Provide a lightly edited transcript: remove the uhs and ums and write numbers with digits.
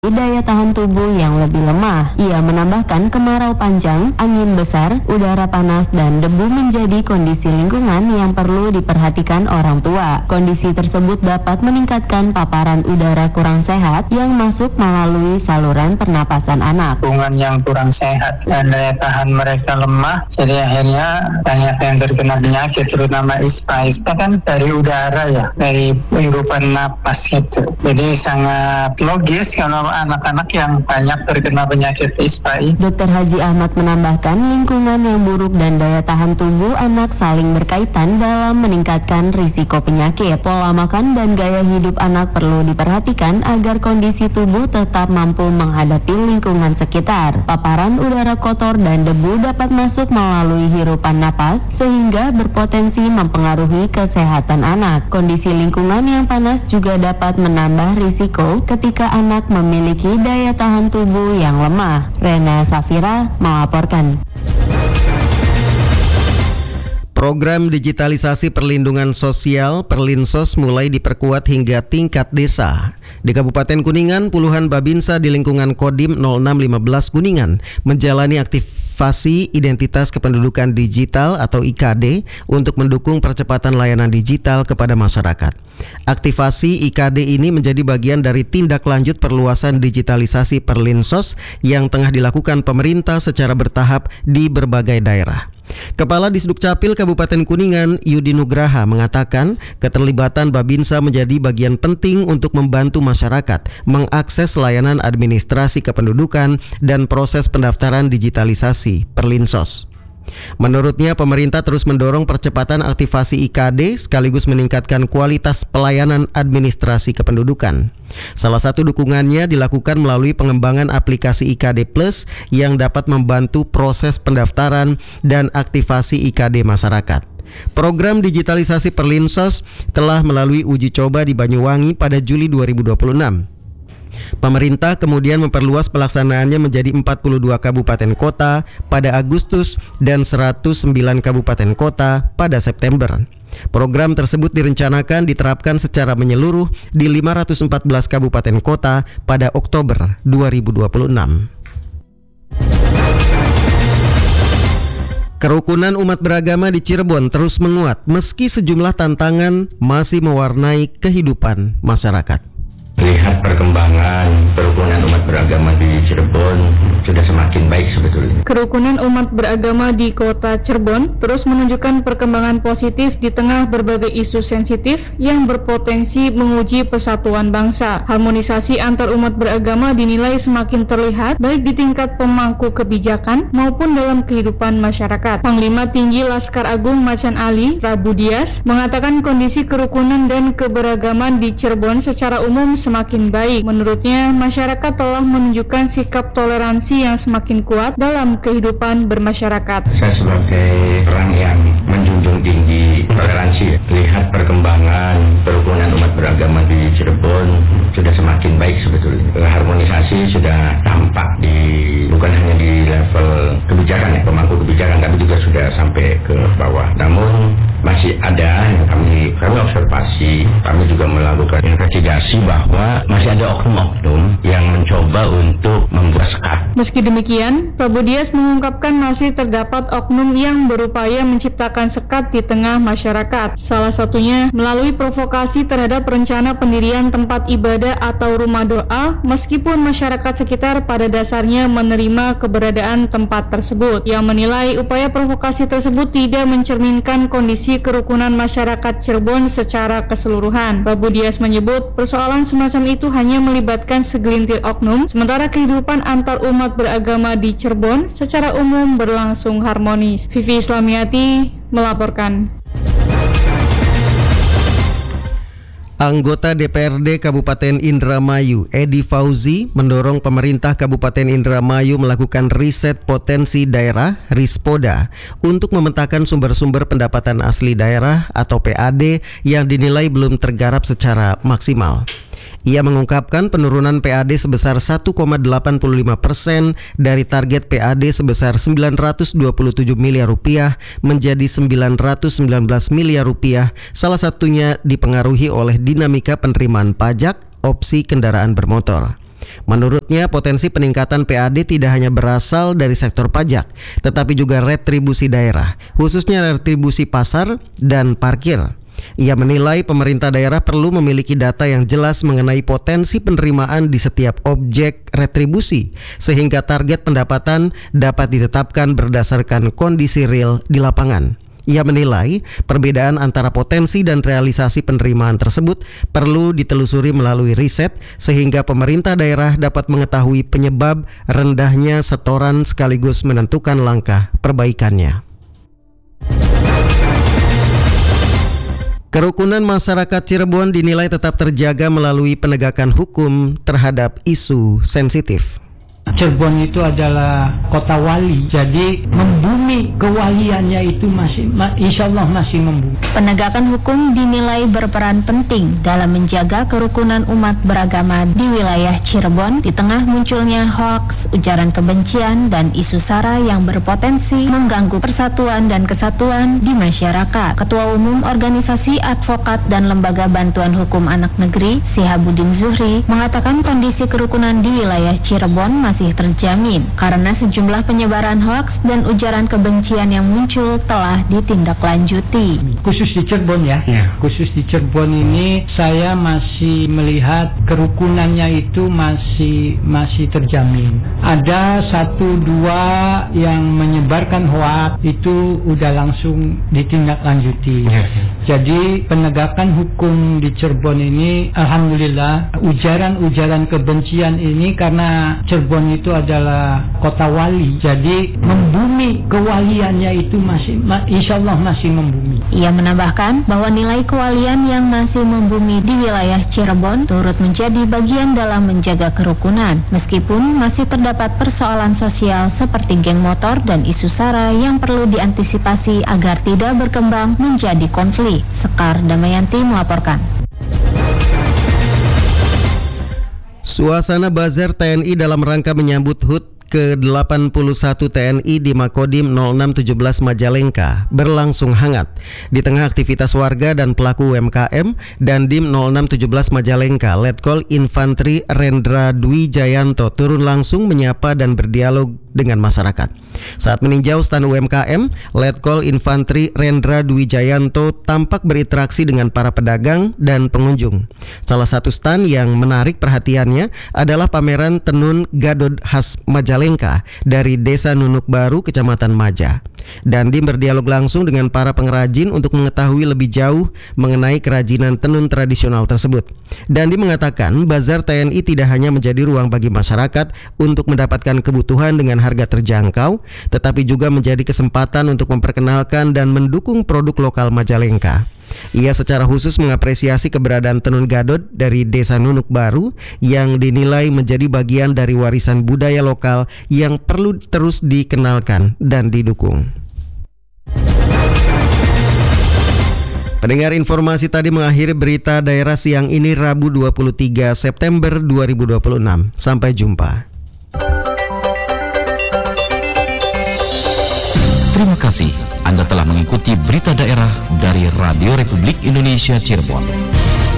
daya tahan tubuh yang lebih lemah. Ia menambahkan kemarau panjang, angin besar, udara panas, dan debu menjadi kondisi lingkungan yang perlu diperhatikan orang tua. Kondisi tersebut dapat meningkatkan paparan udara kurang sehat yang masuk melalui saluran pernapasan anak. Lingkungan yang kurang sehat dan daya tahan mereka lemah, jadi akhirnya banyak yang terkena penyakit, terutama ISPA. ISPA kan dari udara ya, dari hirupan napas gitu. Jadi sangat logis kalau anak-anak yang banyak terkena penyakit ISPA. Dr. Haji Ahmad menambahkan lingkungan yang buruk dan daya tahan tubuh anak saling berkaitan dalam meningkatkan risiko penyakit. Pola makan dan gaya hidup anak perlu diperhatikan agar kondisi tubuh tetap mampu menghadapi lingkungan sekitar. Paparan udara kotor dan debu dapat masuk melalui hirupan napas sehingga berpotensi mempengaruhi kesehatan anak. Kondisi lingkungan yang panas juga dapat menambah risiko ketika anak memiliki daya tahan tubuh yang lemah. Rena Safira melaporkan. Program digitalisasi perlindungan sosial Perlinsos mulai diperkuat hingga tingkat desa. Di Kabupaten Kuningan, puluhan babinsa di lingkungan Kodim 0615 Kuningan menjalani aktivasi identitas kependudukan digital atau IKD untuk mendukung percepatan layanan digital kepada masyarakat. Aktivasi IKD ini menjadi bagian dari tindak lanjut perluasan digitalisasi Perlinsos yang tengah dilakukan pemerintah secara bertahap di berbagai daerah. Kepala Disdukcapil Kabupaten Kuningan, Yudi Nugraha, mengatakan keterlibatan Babinsa menjadi bagian penting untuk membantu masyarakat mengakses layanan administrasi kependudukan dan proses pendaftaran digitalisasi Perlinsos. Menurutnya, pemerintah terus mendorong percepatan aktivasi IKD sekaligus meningkatkan kualitas pelayanan administrasi kependudukan. Salah satu dukungannya dilakukan melalui pengembangan aplikasi IKD Plus yang dapat membantu proses pendaftaran dan aktivasi IKD masyarakat. Program digitalisasi Perlinsos telah melalui uji coba di Banyuwangi pada Juli 2026. Pemerintah kemudian memperluas pelaksanaannya menjadi 42 kabupaten kota pada Agustus dan 109 kabupaten kota pada September. Program tersebut direncanakan diterapkan secara menyeluruh di 514 kabupaten kota pada Oktober 2026. Kerukunan umat beragama di Cirebon terus menguat meski sejumlah tantangan masih mewarnai kehidupan masyarakat. Lihat perkembangan kerukunan umat beragama di Cirebon sudah semakin baik sebetulnya. Kerukunan umat beragama di kota Cirebon terus menunjukkan perkembangan positif di tengah berbagai isu sensitif yang berpotensi menguji persatuan bangsa. Harmonisasi antar umat beragama dinilai semakin terlihat baik di tingkat pemangku kebijakan maupun dalam kehidupan masyarakat. Panglima Tinggi Laskar Agung Macan Ali, Rabu Dias, mengatakan kondisi kerukunan dan keberagaman di Cirebon secara umum semakin baik. Menurutnya, masyarakat telah menunjukkan sikap toleransi yang semakin kuat dalam kehidupan bermasyarakat. Saya sebagai orang yang menjunjung tinggi toleransi, lihat perkembangan kerukunan umat beragama di Cirebon sudah semakin baik sebetulnya. Harmonisasi sudah tampak bukan hanya di level kebijakan ya, pemangku kebijakan, tapi juga sudah sampai ke bawah. Namun masih ada yang kami observasi, kami juga melakukan investigasi bahwa masih ada oknum-oknum yang mencoba untuk membuat sekat. Meski demikian, Prabu Dias mengungkapkan masih terdapat oknum yang berupaya menciptakan sekat di tengah masyarakat. Salah satunya melalui provokasi terhadap rencana pendirian tempat ibadah atau rumah doa, meskipun masyarakat sekitar pada dasarnya menerima keberadaan tempat tersebut. Yang menilai upaya provokasi tersebut tidak mencerminkan kondisi kerukunan masyarakat Cirebon secara keseluruhan. Prabu Dias menyebut persoalan semacam itu hanya melibatkan segelintir oknum, sementara kehidupan antar umat beragama di Cirebon secara umum berlangsung harmonis. Vivi Islamiati melaporkan. Anggota DPRD Kabupaten Indramayu, Edi Fauzi, mendorong pemerintah Kabupaten Indramayu melakukan riset potensi daerah (RISPODA) untuk memetakan sumber-sumber pendapatan asli daerah atau PAD yang dinilai belum tergarap secara maksimal. Ia mengungkapkan penurunan PAD sebesar 1,85% dari target PAD sebesar Rp927 miliar menjadi Rp919 miliar, salah satunya dipengaruhi oleh dinamika penerimaan pajak opsi kendaraan bermotor. Menurutnya, potensi peningkatan PAD tidak hanya berasal dari sektor pajak, tetapi juga retribusi daerah, khususnya retribusi pasar dan parkir. Ia menilai pemerintah daerah perlu memiliki data yang jelas mengenai potensi penerimaan di setiap objek retribusi, sehingga target pendapatan dapat ditetapkan berdasarkan kondisi real di lapangan. Ia menilai perbedaan antara potensi dan realisasi penerimaan tersebut perlu ditelusuri melalui riset, sehingga pemerintah daerah dapat mengetahui penyebab rendahnya setoran sekaligus menentukan langkah perbaikannya. Kerukunan masyarakat Cirebon dinilai tetap terjaga melalui penegakan hukum terhadap isu sensitif. Cirebon itu adalah kota wali, jadi membumi kewaliannya itu insya Allah masih membumi. Penegakan hukum dinilai berperan penting dalam menjaga kerukunan umat beragama di wilayah Cirebon di tengah munculnya hoaks, ujaran kebencian, dan isu sara yang berpotensi mengganggu persatuan dan kesatuan di masyarakat. Ketua Umum Organisasi Advokat dan Lembaga Bantuan Hukum Anak Negeri, Sihabudin Zuhri, mengatakan kondisi kerukunan di wilayah Cirebon masih terjamin karena sejumlah penyebaran hoaks dan ujaran kebencian yang muncul telah ditindaklanjuti. Khusus di Cirebon khusus di Cirebon ini saya masih melihat kerukunannya itu masih terjamin. Ada 1-2 yang menyebarkan hoaks itu udah langsung ditindaklanjuti. Jadi penegakan hukum di Cirebon ini alhamdulillah, ujaran-ujaran kebencian ini karena Cirebon itu adalah kota wali, jadi membumi kewaliannya itu insya Allah masih membumi. Ia menambahkan bahwa nilai kewalian yang masih membumi di wilayah Cirebon turut menjadi bagian dalam menjaga kerukunan, meskipun masih terdapat persoalan sosial seperti geng motor dan isu sara yang perlu diantisipasi agar tidak berkembang menjadi konflik. Sekar Damayanti melaporkan. Suasana bazar TNI dalam rangka menyambut HUT ke-81 TNI di Makodim 0617 Majalengka berlangsung hangat. Di tengah aktivitas warga dan pelaku UMKM, Dandim 0617 Majalengka, Letkol Infantri Rendra Dwi Jayanto turun langsung menyapa dan berdialog dengan masyarakat. Saat meninjau stand UMKM, Letkol Infantri Rendra Dwi Jayanto tampak berinteraksi dengan para pedagang dan pengunjung. Salah satu stand yang menarik perhatiannya adalah pameran tenun gadot khas Majalengka dari Desa Nunuk Baru, Kecamatan Maja. Dandim berdialog langsung dengan para pengrajin untuk mengetahui lebih jauh mengenai kerajinan tenun tradisional tersebut. Dandim mengatakan bazar TNI tidak hanya menjadi ruang bagi masyarakat untuk mendapatkan kebutuhan dengan harga terjangkau, tetapi juga menjadi kesempatan untuk memperkenalkan dan mendukung produk lokal Majalengka. Ia secara khusus mengapresiasi keberadaan tenun gadot dari Desa Nunuk Baru yang dinilai menjadi bagian dari warisan budaya lokal yang perlu terus dikenalkan dan didukung. Pendengar, informasi tadi mengakhiri berita daerah siang ini Rabu 23 September 2026. Sampai jumpa. Terima kasih Anda telah mengikuti berita daerah dari Radio Republik Indonesia Cirebon.